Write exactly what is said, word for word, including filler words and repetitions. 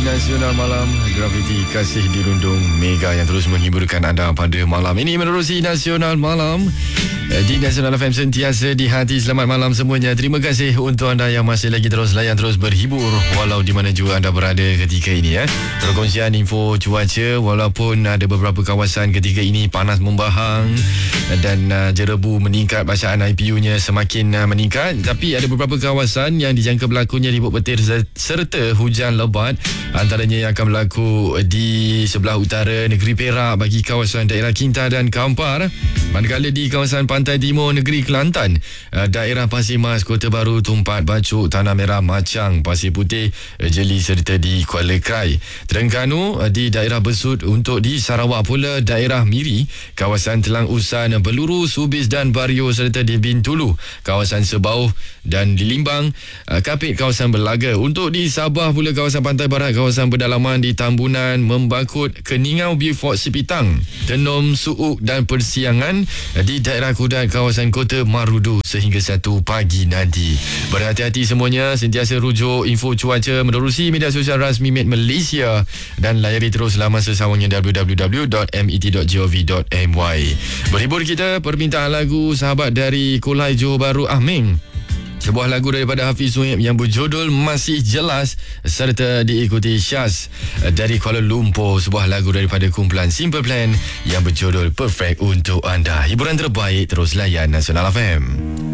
Nasional Malam, Grafiti Kasih Dirundung Mega yang terus menghiburkan anda pada malam ini menerusi Nasional Malam di Nasional F M sentiasa di hati. Selamat malam semuanya. Terima kasih untuk anda yang masih lagi terus layan, terus berhibur walau di mana juga anda berada ketika ini ya. Perkongsian info cuaca, walaupun ada beberapa kawasan ketika ini panas membahang dan uh, jerebu meningkat, bacaan I P U-nya semakin uh, meningkat, tapi ada beberapa kawasan yang dijangka berlakunya ribut petir serta hujan lebat, antaranya yang akan berlaku di sebelah utara negeri Perak bagi kawasan daerah Kinta dan Kampar, manakala di kawasan pantai timur negeri Kelantan, daerah Pasir Mas, Kota Baru, Tumpat, Bacok, Tanah Merah, Machang, Pasir Putih, Jeli serta di Kuala Krai, Terengganu, di daerah Besut. Untuk di Sarawak pula, daerah Miri, kawasan Telang Usan, Beluru, Subis dan Bario serta di Bintulu, kawasan Sebauh dan di Limbang, Kapit, kawasan Belaga. Untuk di Sabah pula, kawasan Pantai Barat, kawasan pedalaman di Tambunan, Membakut, Keningau, Beaufort, Sipitang, Tenom, Suuk dan Persiangan, di daerah Kudat, kawasan Kota Marudu sehingga satu pagi nanti. Berhati-hati semuanya, sentiasa rujuk info cuaca menerusi media sosial rasmi Met Malaysia dan layari terus laman sesawangnya w w w dot met dot gov dot my. Berhibur kita, permintaan lagu sahabat dari Kolai Johor Bahru Ahming, sebuah lagu daripada Hafiz Suhaib yang berjudul Masih Jelas, serta diikuti Syaz dari Kuala Lumpur, sebuah lagu daripada kumpulan Simple Plan yang berjudul Perfect untuk anda. Hiburan terbaik, terus layan Nasional F M.